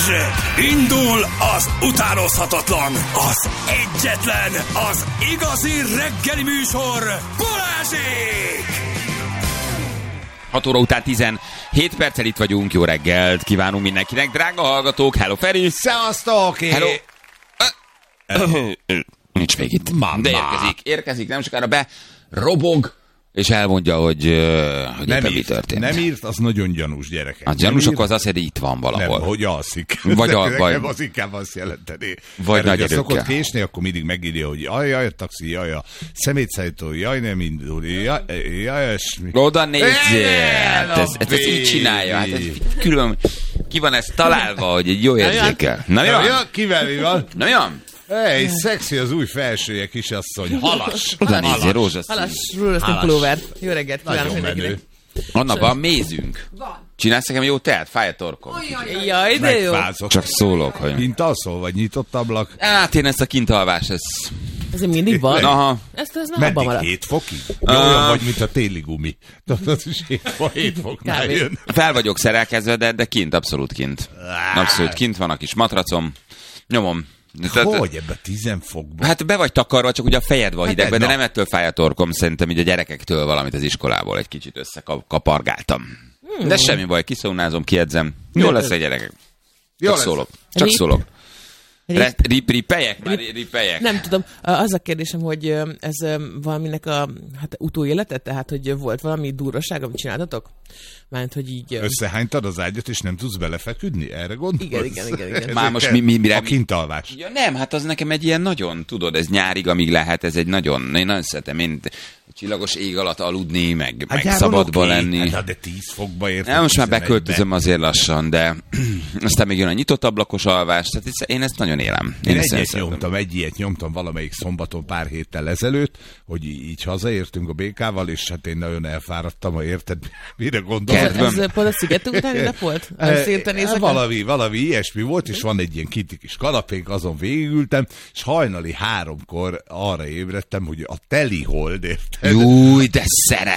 Indul az utánozhatatlan, az egyetlen, az igazi reggeli műsor, Balázsék! 6 óra után 17 perccel itt vagyunk, jó reggelt kívánunk mindenkinek, drága hallgatók, hello Feri! Szevasztok! Hello! Nincs még itt, de érkezik, nem sokára be, robog, és elmondja, hogy éppen mi történt. Nem írt, az nagyon gyanús, gyerekek. A gyanús akkor az azt jelenti, itt van valahol. Nem, hogy alszik. Vagy az inkább azt jelenteni. Vagy nagy erőkkel. Szokott késni, akkor mindig megírja, hogy jaj, a taxi, jaj, a szemétszállító, jaj, nem indul, jaj, esmi. Oda nézzél! Ez így csinálja. Hát ez külön, ki van ez találva, hogy egy jó érzékel. Na mi van? Kivel mi van? Na mi van? Hey, szexi az új felsője, kisasszony. Halas. Oda nézzél, rózsaszín. Rózsaszín pulóver. Jó reggelt kívánok mindenkinek. Anna, van mézünk? Van. Csinálsz nekem jó teát? Fáj a torkom. Jaj, de jó. Megfázok. Csak szólok, hogy... Kint alszol, vagy nyitott ablak? Hát én ezt a kintalvás, ez... Ez mindig van? Aha. Ez már abban Meddig maradt. 7 fokig? Olyan vagy, mint a téli gumi. Az is 7 foknál jön. Fel vagyok szerelkezve, de kint, abszolút kint. Abszolút kint van a kis matracom. Nyomom. Hogy ebbe 10 fokban? Hát be vagy takarva, csak ugye a fejed van hidegben, de na. nem ettől fáj a torkom, szerintem így a gyerekektől valamit az iskolából egy kicsit összekapargáltam. De semmi baj, kiszaunázom, kiedzem. Jól lesz a gyerekek. Csak szólok. Csak szólok. Ripelyek. Nem tudom, az a kérdésem, hogy ez valaminek a utóélete, tehát hogy volt valami durvaság, amit csináltatok? Mármint, hogy így... Összehánytad az ágyat, és nem tudsz belefeküdni? Erre gondolsz? Igen. Már most mire? A kintalvás. Ja, nem, hát az nekem egy ilyen nagyon, tudod, ez nyárig, amíg lehet, ez egy nagyon, én nagyon szeretem, én csillagos ég alatt aludni, meg szabadban lenni. Hát, de 10 fokba érted. Ja, most már beköltözöm azért lassan, de aztán még jön a nyitott ablakos alvás, tehát én ezt nagyon élem. Én egy ilyet nyomtam valamelyik szombaton pár héttel ezelőtt, hogy így hazaértünk a békával, és hát én nagyon elfáradtam, érted, mire gondolom. Ez pont a sziget utáni nap volt? Valami ilyesmi volt, és van egy ilyen kinti kis kanapénk, azon végigültem, és hajnali 3-kor arra ébredtem, hogy a teli hold, érted? Júj, de szeretem.